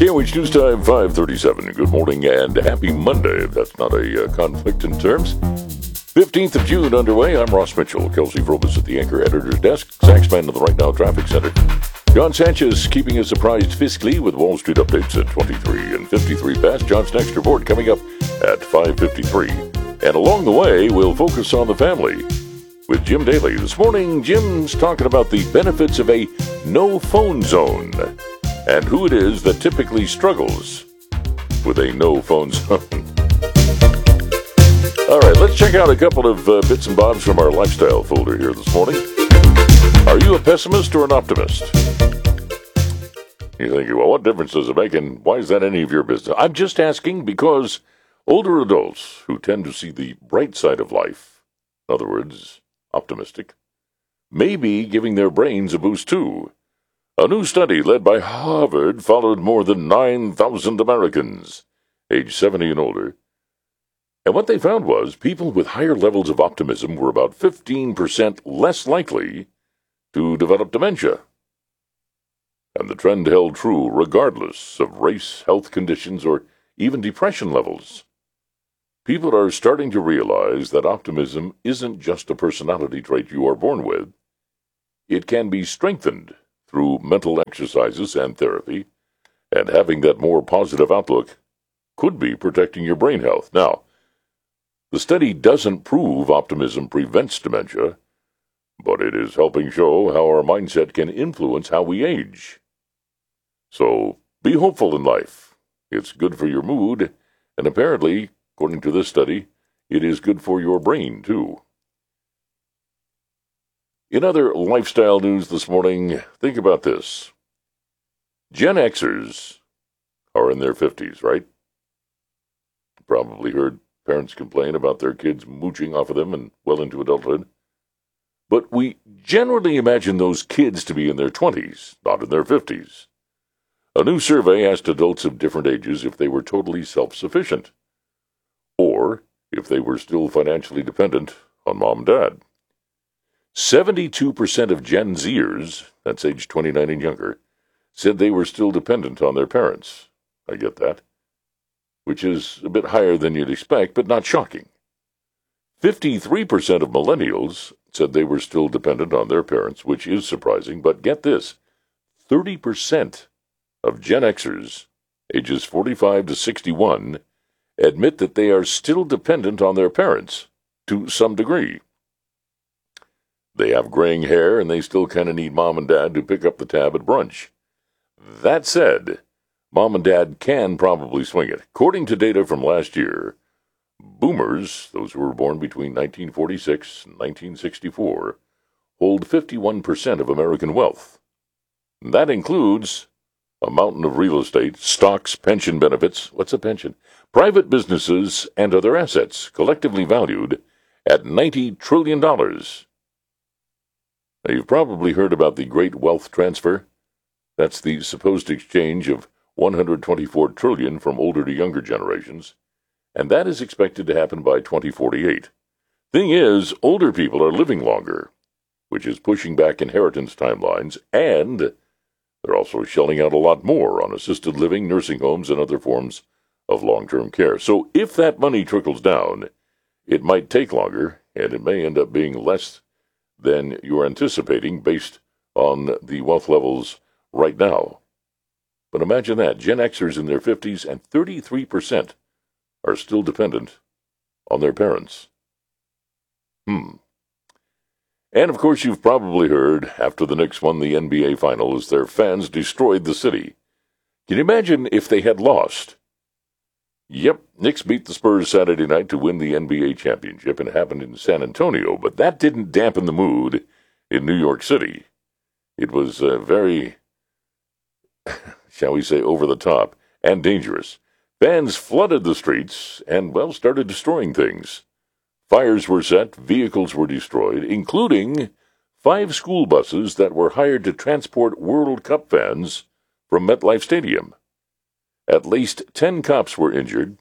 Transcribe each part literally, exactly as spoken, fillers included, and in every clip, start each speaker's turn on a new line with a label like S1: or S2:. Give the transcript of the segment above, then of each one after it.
S1: K O H News Time, five thirty-seven. Good morning and happy Monday, if that's not a uh, conflict in terms. fifteenth of June underway. I'm Ross Mitchell. Kelsey Frobus at the anchor editor's desk. Saxman of the Right Now Traffic Center. John Sanchez keeping us apprised fiscally with Wall Street updates at twenty-three and fifty-three past. John's next report coming up at five fifty-three. And along the way, we'll focus on the family with Jim Daly. This morning, Jim's talking about the benefits of a no-phone zone and who it is that typically struggles with a no-phone zone. All right, let's check out a couple of uh, bits and bobs from our lifestyle folder here this morning. Are you a pessimist or an optimist? You're thinking, well, what difference does it make, and why is that any of your business? I'm just asking because older adults who tend to see the bright side of life, in other words, optimistic, may be giving their brains a boost too. A new study led by Harvard followed more than nine thousand Americans, age seventy and older. And what they found was people with higher levels of optimism were about fifteen percent less likely to develop dementia. And the trend held true regardless of race, health conditions, or even depression levels. People are starting to realize that optimism isn't just a personality trait you are born with. It can be strengthened through mental exercises and therapy, and having that more positive outlook could be protecting your brain health. Now, the study doesn't prove optimism prevents dementia, but it is helping show how our mindset can influence how we age. So, be hopeful in life. It's good for your mood, and apparently, according to this study, it is good for your brain, too. In other lifestyle news this morning, think about this. Gen Xers are in their fifties, right? Probably heard parents complain about their kids mooching off of them and well into adulthood. But we generally imagine those kids to be in their twenties, not in their fifties. A new survey asked adults of different ages if they were totally self-sufficient, or if they were still financially dependent on mom and dad. seventy-two percent of Gen Zers, that's age twenty-nine and younger, said they were still dependent on their parents. I get that. Which is a bit higher than you'd expect, but not shocking. fifty-three percent of millennials said they were still dependent on their parents, which is surprising, but get this, thirty percent of Gen Xers, ages forty-five to sixty-one, admit that they are still dependent on their parents, to some degree. They have graying hair, and they still kind of need mom and dad to pick up the tab at brunch. That said, mom and dad can probably swing it. According to data from last year, boomers, those who were born between nineteen forty-six and nineteen sixty-four, hold fifty-one percent of American wealth. That includes a mountain of real estate, stocks, pension benefits, what's a pension? Private businesses, and other assets, collectively valued at ninety trillion dollars. Now, you've probably heard about the Great Wealth Transfer. That's the supposed exchange of one hundred twenty-four trillion dollars from older to younger generations, and that is expected to happen by twenty forty-eight. Thing is, older people are living longer, which is pushing back inheritance timelines, and they're also shelling out a lot more on assisted living, nursing homes, and other forms of long-term care. So if that money trickles down, it might take longer, and it may end up being less than you're anticipating based on the wealth levels right now. But imagine that, Gen Xers in their fifties and thirty-three percent are still dependent on their parents. Hmm. And of course you've probably heard, after the Knicks won the N B A Finals, their fans destroyed the city. Can you imagine if they had lost? Yep, Knicks beat the Spurs Saturday night to win the N B A championship, and it happened in San Antonio, but that didn't dampen the mood in New York City. It was uh, very, shall we say, over the top and dangerous. Fans flooded the streets and, well, started destroying things. Fires were set, vehicles were destroyed, including five school buses that were hired to transport World Cup fans from MetLife Stadium. At least ten cops were injured.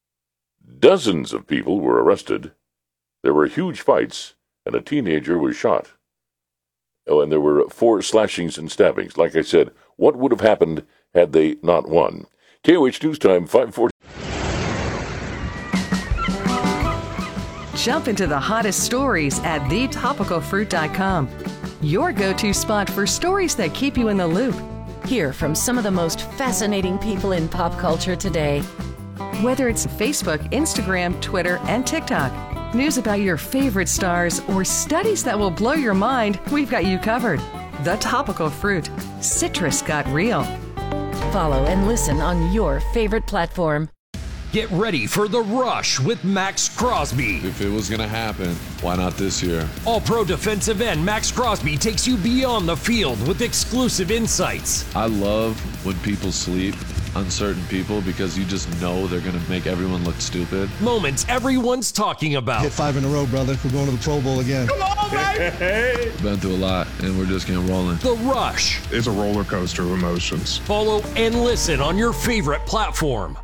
S1: Dozens of people were arrested. There were huge fights, and a teenager was shot. Oh, and there were four slashings and stabbings. Like I said, what would have happened had they not won? K O H News Time, five forty.
S2: Jump into the hottest stories at the topical fruit dot com. Your go-to spot for stories that keep you in the loop.
S3: Hear from some of the most fascinating people in pop culture today.
S2: Whether it's Facebook, Instagram, Twitter, and TikTok, news about your favorite stars, or studies that will blow your mind, we've got you covered. The Topical Fruit. Citrus got real.
S3: Follow and listen on your favorite platform.
S4: Get ready for The Rush with Max Crosby.
S5: If it was going to happen, why not this year?
S4: All-pro defensive end Max Crosby takes you beyond the field with exclusive insights.
S5: I love when people sleep on certain people because you just know they're going to make everyone look stupid.
S4: Moments everyone's talking about.
S6: Hit five in a row, brother. We're going to the Pro Bowl again.
S4: Come on, baby!
S5: Been through a lot, and we're just getting rolling.
S4: The Rush.
S7: It's a roller coaster of emotions.
S4: Follow and listen on your favorite platform.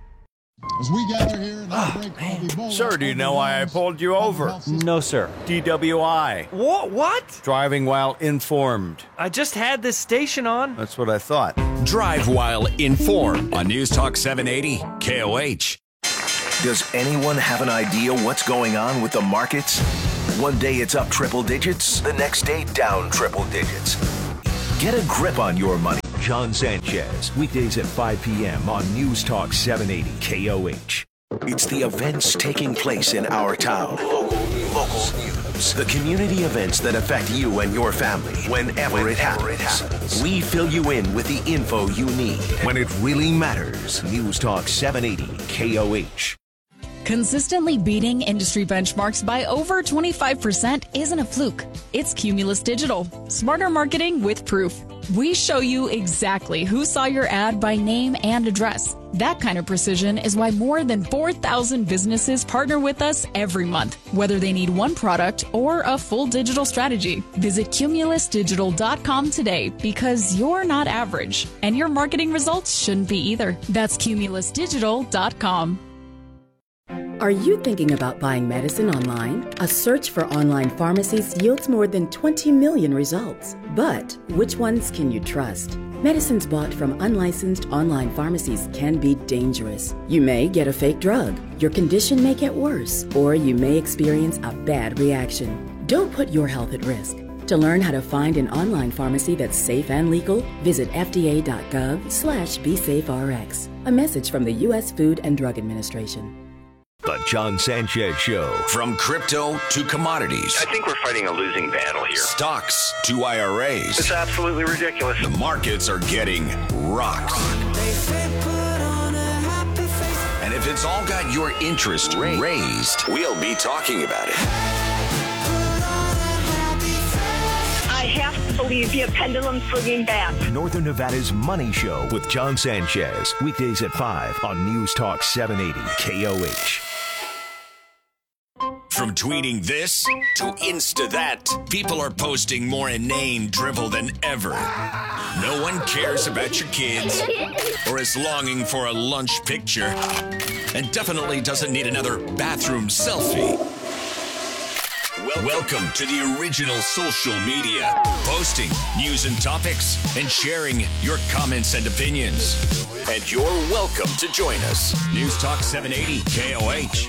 S6: As we gather here in our break, I'll be bold.
S8: Sir, do you know why I pulled you over?
S9: No, sir.
S8: D W I.
S9: What? What?
S8: Driving while informed.
S9: I just had this station on.
S8: That's what I thought.
S10: Drive while informed on News Talk seven eighty K O H.
S11: Does anyone have an idea what's going on with the markets? One day it's up triple digits, the next day down triple digits. Get a grip on your money. John Sanchez, weekdays at five p.m. on News Talk seven eighty K O H. It's the events taking place in our town. Local news. Local news. The community events that affect you and your family whenever, whenever it, happens. it happens. We fill you in with the info you need when it really matters. News Talk seven eighty K O H.
S12: Consistently beating industry benchmarks by over twenty-five percent isn't a fluke. It's Cumulus Digital. Smarter marketing with proof. We show you exactly who saw your ad by name and address. That kind of precision is why more than four thousand businesses partner with us every month, whether they need one product or a full digital strategy. Visit cumulus digital dot com today because you're not average, and your marketing results shouldn't be either. That's cumulus digital dot com.
S13: Are you thinking about buying medicine online? A search for online pharmacies yields more than twenty million results. But which ones can you trust? Medicines bought from unlicensed online pharmacies can be dangerous. You may get a fake drug, your condition may get worse, or you may experience a bad reaction. Don't put your health at risk. To learn how to find an online pharmacy that's safe and legal, visit F D A dot gov slash be safe R X. A message from the U S Food and Drug Administration.
S11: The John Sanchez Show.
S10: From crypto to commodities.
S14: I think we're fighting a losing battle here.
S10: Stocks to I R As.
S14: It's absolutely ridiculous.
S10: The markets are getting rocked. And if it's all got your interest raised, we'll be talking about it.
S15: I have to believe the pendulum swinging back.
S11: Northern Nevada's Money Show with John Sanchez. Weekdays at five on News Talk seven eighty K O H.
S10: From tweeting this to Insta that, people are posting more inane drivel than ever. No one cares about your kids or is longing for a lunch picture and definitely doesn't need another bathroom selfie. Welcome to the original social media, posting news and topics and sharing your comments and opinions. And you're welcome to join us. News Talk seven eighty K O H.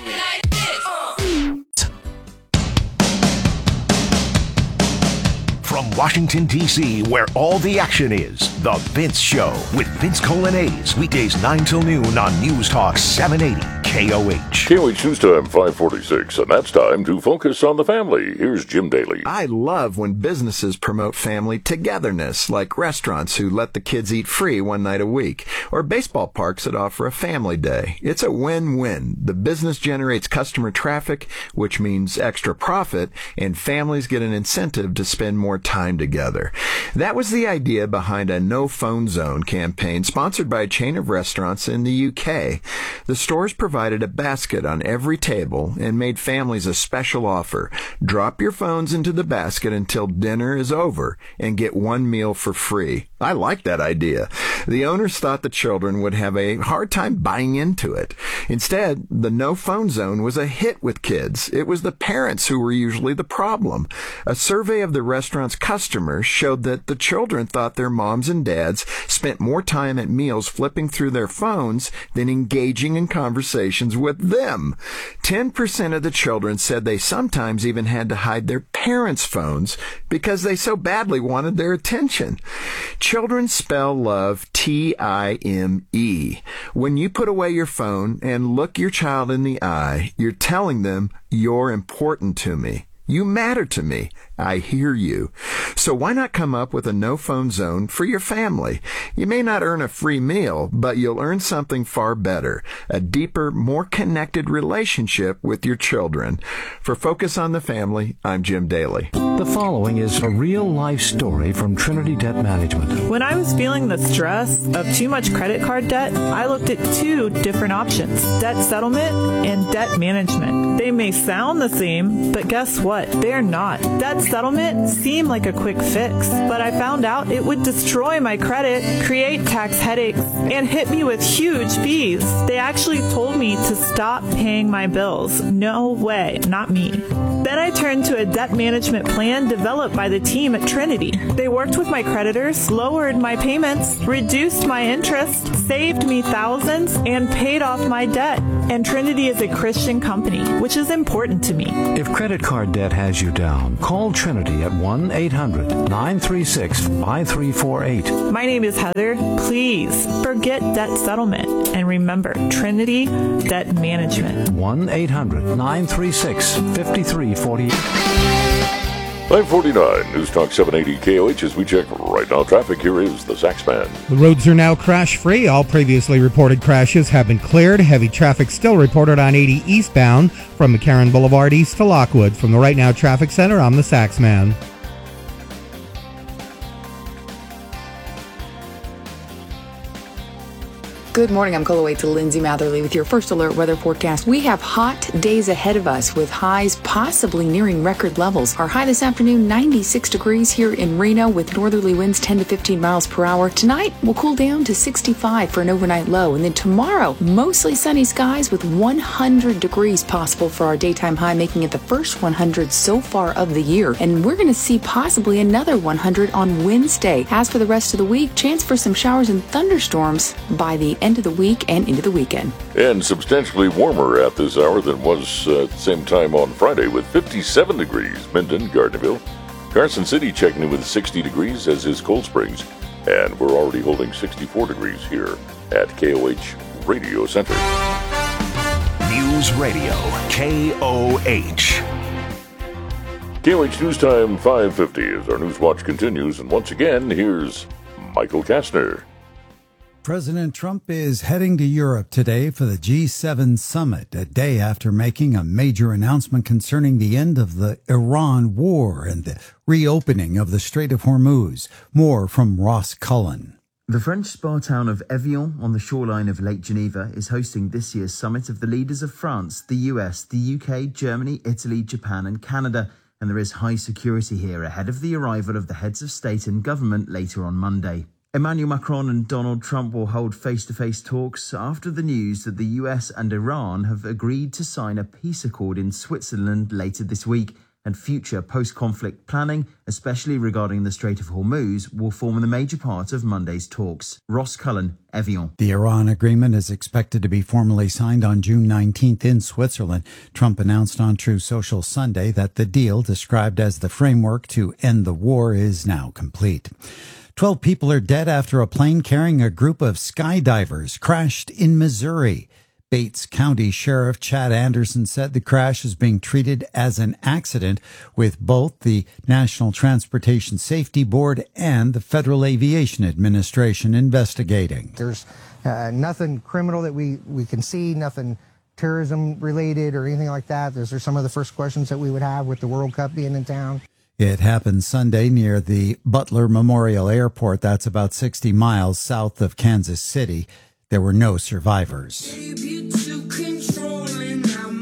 S11: From Washington, D C, where all the action is, The Vince Show with Vince Colonnese, weekdays nine till noon on News Talk seven eighty K O H.
S1: K O H News Time, five forty-six, and that's time to focus on the family. Here's Jim Daly.
S16: I love when businesses promote family togetherness, like restaurants who let the kids eat free one night a week, or baseball parks that offer a family day. It's a win-win. The business generates customer traffic, which means extra profit, and families get an incentive to spend more time together. That was the idea behind a No Phone Zone campaign sponsored by a chain of restaurants in the U K. The stores provided a basket on every table and made families a special offer. Drop your phones into the basket until dinner is over and get one meal for free. I like that idea. The owners thought the children would have a hard time buying into it. Instead, the no phone zone was a hit with kids. It was the parents who were usually the problem. A survey of the restaurant's customers showed that the children thought their moms and dads spent more time at meals flipping through their phones than engaging in conversations with them. ten percent of the children said they sometimes even had to hide their parents' phones because they so badly wanted their attention. Children spell love T I M E. When you put away your phone and look your child in the eye, you're telling them, you're important to me. You matter to me. I hear you. So why not come up with a no-phone zone for your family? You may not earn a free meal, but you'll earn something far better, a deeper, more connected relationship with your children. For Focus on the Family, I'm Jim Daly.
S17: The following is a real-life story from Trinity Debt Management.
S18: When I was feeling the stress of too much credit card debt, I looked at two different options, debt settlement and debt management. They may sound the same, but guess what? They're not. Debt settlement seemed like a quick fix, but I found out it would destroy my credit, create tax headaches, and hit me with huge fees. They actually told me to stop paying my bills. No way, not me. Then I turned to a debt management plan developed by the team at Trinity. They worked with my creditors, lowered my payments, reduced my interest, saved me thousands, and paid off my debt. And Trinity is a Christian company, which is important to me.
S17: If credit card debt has you down, call Trinity at one eight hundred nine three six five three four eight.
S18: My name is Heather. Please forget debt settlement and remember Trinity Debt Management.
S17: one eight hundred nine three six five three four eight.
S1: five forty-nine, News Talk seven eighty K O H. As we check right now traffic, here is the Saxman.
S19: The roads are now crash-free. All previously reported crashes have been cleared. Heavy traffic still reported on eighty eastbound from McCarran Boulevard east to Lockwood. From the Right Now Traffic Center, I'm the Saxman.
S20: Good morning. I'm Coloway to Lindsay Matherly with your first alert weather forecast. We have hot days ahead of us with highs possibly nearing record levels. Our high this afternoon, ninety-six degrees here in Reno with northerly winds ten to fifteen miles per hour. Tonight, we'll cool down to sixty-five for an overnight low. And then tomorrow, mostly sunny skies with one hundred degrees possible for our daytime high, making it the first one hundred so far of the year. And we're going to see possibly another one hundred on Wednesday. As for the rest of the week, chance for some showers and thunderstorms by the end of the week and into the weekend.
S1: And substantially warmer at this hour than was uh, at the same time on Friday with fifty-seven degrees. Minden, Gardnerville. Carson City checking in with sixty degrees, as is Cold Springs. And we're already holding sixty-four degrees here at K O H Radio Center.
S11: News Radio, K O H.
S1: K O H News Time five fifty as our News Watch continues. And once again, here's Michael Kastner.
S21: President Trump is heading to Europe today for the G seven summit, a day after making a major announcement concerning the end of the Iran war and the reopening of the Strait of Hormuz. More from Ross Cullen.
S22: The French spa town of Evian on the shoreline of Lake Geneva is hosting this year's summit of the leaders of France, the U S, the U K, Germany, Italy, Japan and Canada. And there is high security here ahead of the arrival of the heads of state and government later on Monday. Emmanuel Macron and Donald Trump will hold face-to-face talks after the news that the U S and Iran have agreed to sign a peace accord in Switzerland later this week, and future post-conflict planning, especially regarding the Strait of Hormuz, will form a major part of Monday's talks. Ross Cullen, Evian.
S21: The Iran agreement is expected to be formally signed on June nineteenth in Switzerland. Trump announced on True Social Sunday that the deal, described as the framework to end the war, is now complete. Twelve people are dead after a plane carrying a group of skydivers crashed in Missouri. Bates County Sheriff Chad Anderson said the crash is being treated as an accident, with both the National Transportation Safety Board and the Federal Aviation Administration investigating.
S23: There's uh, nothing criminal that we, we can see, nothing terrorism related or anything like that. Those are some of the first questions that we would have with the World Cup being in town.
S21: It happened Sunday near the Butler Memorial Airport. That's about sixty miles south of Kansas City. There were no survivors.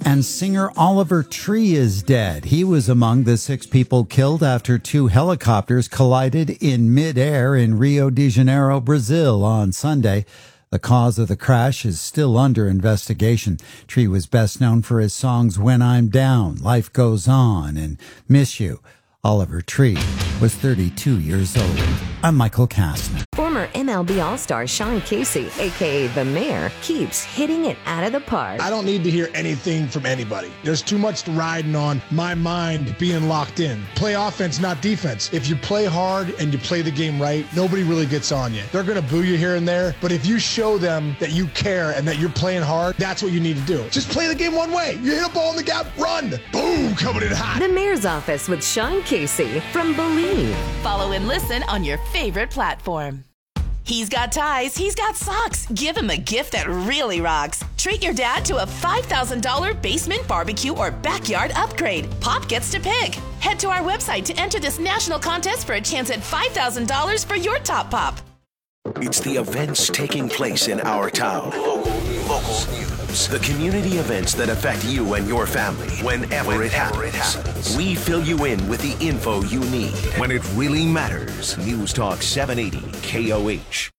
S21: And singer Oliver Tree is dead. He was among the six people killed after two helicopters collided in midair in Rio de Janeiro, Brazil on Sunday. The cause of the crash is still under investigation. Tree was best known for his songs When I'm Down, Life Goes On, and Miss You. Oliver Tree was thirty-two years old. I'm Michael Kastner.
S2: Former M L B All-Star Sean Casey, a k a. The Mayor, keeps hitting it out of the park.
S3: I don't need to hear anything from anybody. There's too much riding on my mind being locked in. Play offense, not defense. If you play hard and you play the game right, nobody really gets on you. They're going to boo you here and there, but if you show them that you care and that you're playing hard, that's what you need to do. Just play the game one way. You hit a ball in the gap, run. Boom, coming in hot.
S2: The Mayor's Office with Sean Casey from Believe.
S5: Follow and listen on your favorite platform. He's got ties, he's got socks. Give him a gift that really rocks. Treat your dad to a five thousand dollars basement barbecue or backyard upgrade. Pop gets to pick. Head to our website to enter this national contest for a chance at five thousand dollars for your top pop.
S11: It's the events taking place in our town. Local, local news. The community events that affect you and your family whenever, whenever it, happens. it happens. We fill you in with the info you need when it really matters. News Talk seven eighty K O H.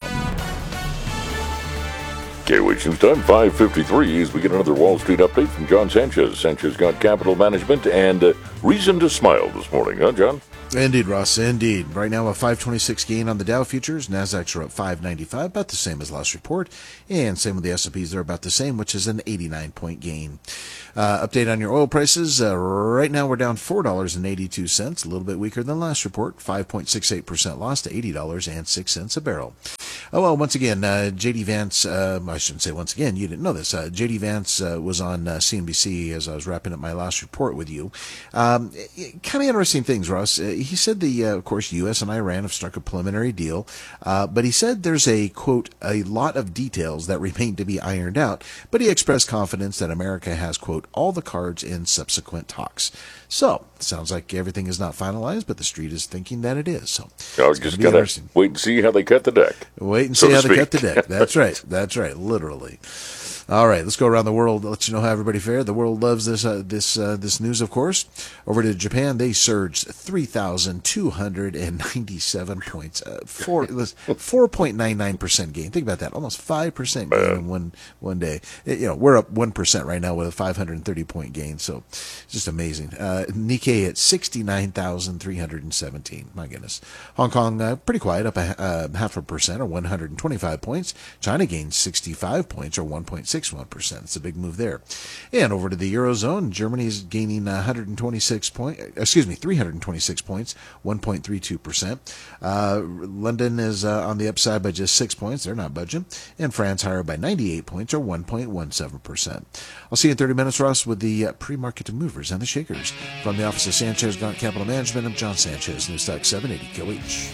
S1: K O H News Time, five fifty-three, as we get another Wall Street update from John Sanchez. Sanchez got capital management and uh, reason to smile this morning, huh, John?
S24: Indeed, Ross, indeed. Right now, a five twenty-six gain on the Dow futures. Nasdaq's are up five ninety-five, about the same as last report. And same with the S and Ps, they're about the same, which is an eighty-nine point gain. Uh, update on your oil prices. Uh, right now, we're down four dollars and eighty-two cents, a little bit weaker than last report. five point six eight percent loss to eighty dollars and six cents a barrel. Oh, well, once again, uh, J D Vance, uh, I shouldn't say once again, you didn't know this. Uh, J D Vance uh, was on uh, C N B C as I was wrapping up my last report with you. Um, kind of interesting things, Ross. Uh, he said the, uh, of course, U S and Iran have struck a preliminary deal, uh, but he said there's a, quote, a lot of details that remain to be ironed out, but he expressed confidence that America has, quote, all the cards in subsequent talks. So, sounds like everything is not finalized, but the street is thinking that it is. So,
S1: oh, just gotta wait and see how they cut the deck.
S24: Wait and
S1: so
S24: see how
S1: speak.
S24: they cut the deck. That's right. That's right. Literally. All right, let's go around the world. Let you know how everybody fared. The world loves this uh, this uh, this news, of course. Over to Japan, they surged three thousand two hundred ninety-seven points, uh, four four point nine nine percent gain. Think about that, almost five percent gain in one one day. It, you know, we're up one percent right now with a five hundred thirty point gain, so it's just amazing. Uh, Nikkei at sixty-nine thousand three hundred seventeen. My goodness. Hong Kong uh, pretty quiet, up a uh, half a percent or one hundred twenty-five points. China gained sixty-five points or one point six one percent. It's a big move there. And over to the Eurozone, Germany is gaining one hundred twenty-six points, excuse me, three hundred twenty-six points, one point three two percent. Uh, London is uh, on the upside by just six points. They're not budging. And France higher by ninety-eight points or one point one seven percent. I'll see you in thirty minutes, Ross, with the uh, pre-market movers and the shakers. From the office of Sanchez Gaunt Capital Management, I'm John Sanchez, News Talk seven eighty K O H.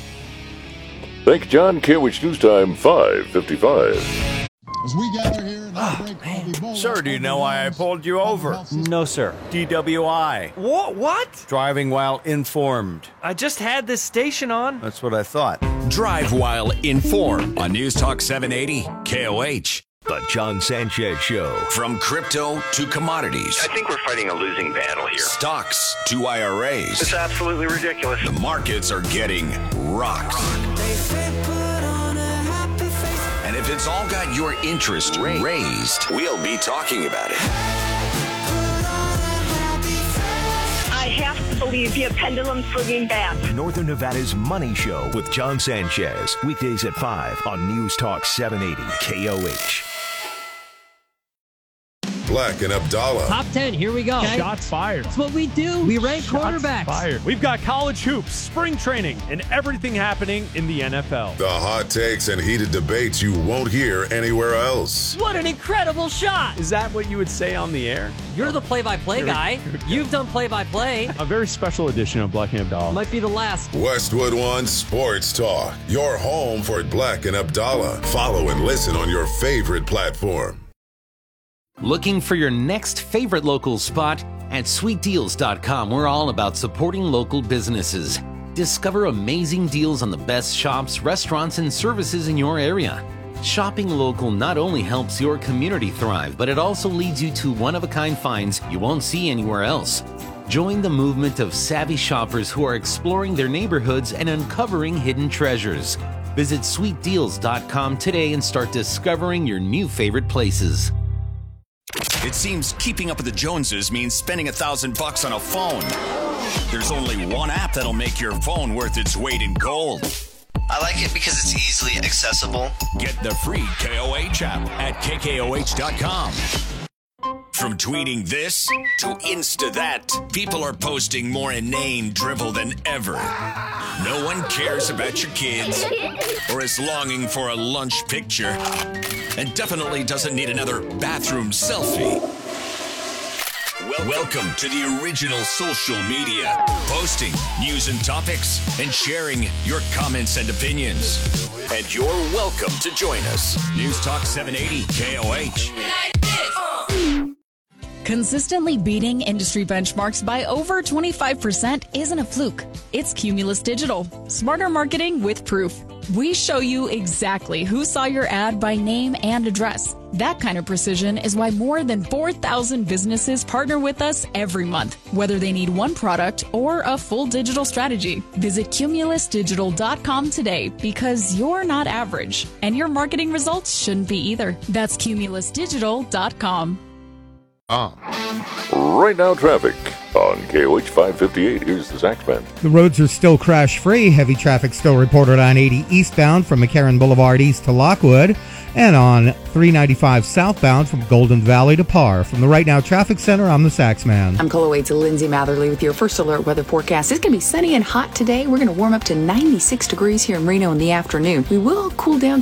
S1: Thank you, John. K O H News Time, five fifty-five.
S6: As we gather here in
S8: oh,
S6: break,
S8: man. Sir, do you know why I pulled you over?
S9: No, sir.
S8: D W I.
S9: What? What?
S8: Driving while informed.
S9: I just had this station on.
S8: That's what I thought.
S10: Drive while informed on News Talk seven eighty K O H.
S11: The John Sanchez Show.
S10: From crypto to commodities.
S14: I think we're fighting a losing battle here.
S10: Stocks to I R As.
S14: It's absolutely ridiculous.
S10: The markets are getting rocked. And if it's all got your interest raised, we'll be talking about it.
S15: I have to believe the pendulum swinging back.
S11: Northern Nevada's Money Show with John Sanchez. Weekdays at five on News Talk seven eighty K O H.
S25: Black and Abdallah.
S26: Top ten, here we go. Okay.
S27: Shots fired.
S26: That's what we do. We rank
S27: Shots
S26: quarterbacks.
S27: Fired. We've got college hoops, spring training, and everything happening in the N F L.
S25: The hot takes and heated debates you won't hear anywhere else.
S26: What an incredible shot.
S27: Is that what you would say on the air?
S26: You're the play-by-play guy. You've done play-by-play.
S27: A very special edition of Black and Abdallah.
S26: Might be the last.
S25: Westwood One Sports Talk. Your home for Black and Abdallah. Follow and listen on your favorite platform.
S28: Looking for your next favorite local spot? At sweet deals dot com, we're all about supporting local businesses. Discover amazing deals on the best shops, restaurants, and services in your area. Shopping local not only helps your community thrive, but it also leads you to one-of-a-kind finds you won't see anywhere else. Join the movement of savvy shoppers who are exploring their neighborhoods and uncovering hidden treasures. Visit sweet deals dot com today and start discovering your new favorite places.
S10: It seems keeping up with the Joneses means spending a thousand bucks on a phone. There's only one app that'll make your phone worth its weight in gold.
S4: I like it because it's easily accessible.
S10: Get the free K O H app at K K O H dot com. From tweeting this to Insta that, people are posting more inane drivel than ever. No one cares about your kids or is longing for a lunch picture and definitely doesn't need another bathroom selfie. Well, welcome to the original social media, posting news and topics and sharing your comments and opinions. And you're welcome to join us. News Talk seven eighty K O H.
S7: Consistently beating industry benchmarks by over twenty-five percent isn't a fluke. It's Cumulus Digital. Smarter marketing with proof. We show you exactly who saw your ad by name and address. That kind of precision is why more than four thousand businesses partner with us every month, whether they need one product or a full digital strategy. Visit Cumulus Digital dot com today because you're not average, and your marketing results shouldn't be either. That's Cumulus Digital dot com.
S1: Ah. Right now, traffic on K O H five fifty-eight. Here's the Saxman.
S12: The roads are still crash-free. Heavy traffic still reported on eighty eastbound from McCarran Boulevard east to Lockwood, and on three ninety-five southbound from Golden Valley to Parr. From the Right Now Traffic Center, I'm the Saxman.
S20: I'm Chloe to Lindsay Matherly with your first alert weather forecast. It's going to be sunny and hot today. We're going to warm up to ninety-six degrees here in Reno in the afternoon. We will cool down